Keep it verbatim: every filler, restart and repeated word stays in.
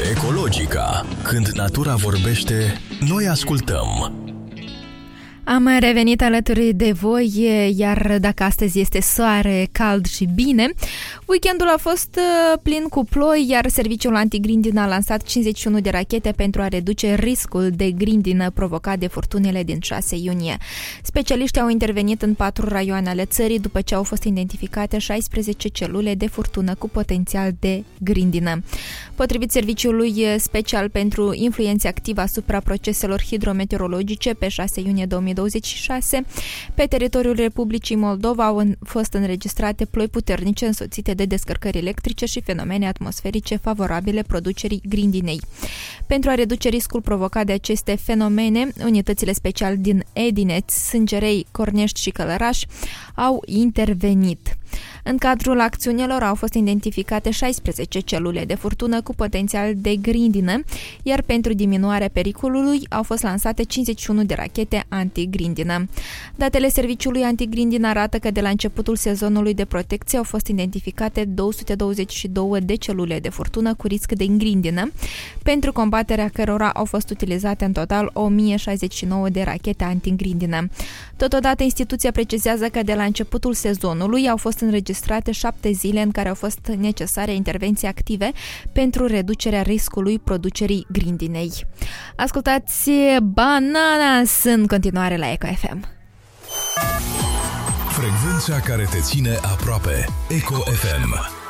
Ecologica. Când natura vorbește, noi ascultăm. Am revenit alături de voi, iar dacă astăzi este soare, cald și bine, weekendul a fost plin cu ploi, iar serviciul antigrindină a lansat cincizeci și unu de rachete pentru a reduce riscul de grindină provocat de furtunile din șase iunie. Specialiștii au intervenit în patru raioane ale țării după ce au fost identificate șaisprezece celule de furtună cu potențial de grindină. Potrivit Serviciului Special pentru Influențe Active asupra proceselor hidrometeorologice, pe șase iunie două mii douăzeci și șase, pe teritoriul Republicii Moldova au fost înregistrate ploi puternice însoțite de descărcări electrice și fenomene atmosferice favorabile producerii grindinei. Pentru a reduce riscul provocat de aceste fenomene, unitățile speciale din Edineț, Sângerei, Cornești și Călăraș au intervenit. În cadrul acțiunilor au fost identificate șaisprezece celule de furtună cu potențial de grindină, iar pentru diminuarea pericolului au fost lansate cincizeci și unu de rachete antigrindină. Datele serviciului antigrindină arată că de la începutul sezonului de protecție au fost identificate două sute douăzeci și două de celule de furtună cu risc de grindină, pentru combaterea cărora au fost utilizate în total o mie șaizeci și nouă de rachete antigrindină. Totodată, instituția precizează că de la începutul sezonului au fost înregistrate șapte zile în care au fost necesare intervenții active pentru reducerea riscului producerii grindinei. Ascultați Bananas în continuare la Eco F M. Frecvența care te ține aproape. Eco F M.